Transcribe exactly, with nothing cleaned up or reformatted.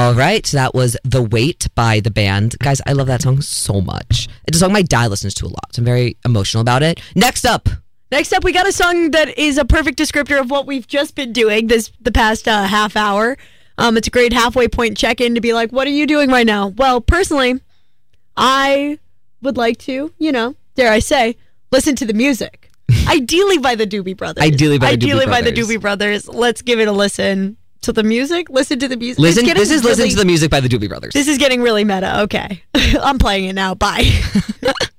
All right, so that was The Weight by the band. Guys, I love that song so much. It's a song my dad listens to a lot, so I'm very emotional about it. Next up. Next up, we got a song that is a perfect descriptor of what we've just been doing this the past uh, half hour. Um, it's a great halfway point check-in to be like, what are you doing right now? Well, personally, I would like to, you know, dare I say, listen to the music. Ideally by the Doobie Brothers. Ideally by the Ideally Doobie by the Brothers. Doobie Brothers. Let's give it a listen to the music. Listen to the music. Listen. It's This is really, Listen to the Music by the Doobie Brothers. This is getting really meta. Okay. I'm playing it now. Bye.